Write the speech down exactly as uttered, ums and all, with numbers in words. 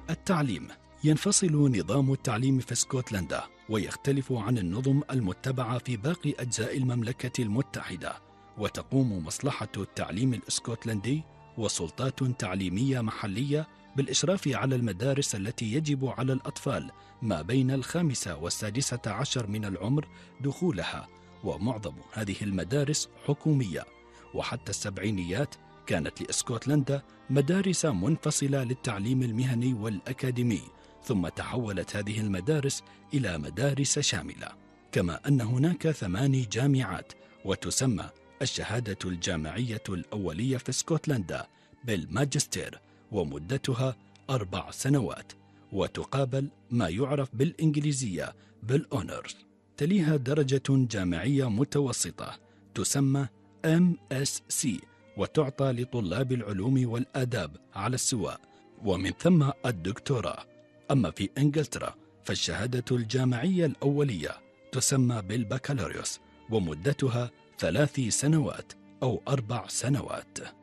التعليم. ينفصل نظام التعليم في اسكتلندا ويختلف عن النظم المتبعة في باقي أجزاء المملكة المتحدة، وتقوم مصلحة التعليم الاسكتلندي وسلطات تعليمية محلية بالإشراف على المدارس التي يجب على الأطفال ما بين الخامسة والسادسة عشر من العمر دخولها، ومعظم هذه المدارس حكومية. وحتى السبعينيات كانت لاسكتلندا مدارس منفصلة للتعليم المهني والأكاديمي، ثم تحولت هذه المدارس إلى مدارس شاملة. كما أن هناك ثماني جامعات، وتسمى الشهادة الجامعية الأولية في اسكتلندا بالماجستير، ومدتها أربع سنوات، وتقابل ما يعرف بالإنجليزية بالأونرز. تليها درجة جامعية متوسطة تسمى إم إس سي، وتعطى لطلاب العلوم والآداب على السواء، ومن ثم الدكتوراه. أما في إنجلترا فالشهادة الجامعية الأولية تسمى بالبكالوريوس، ومدتها ثلاث سنوات أو أربع سنوات.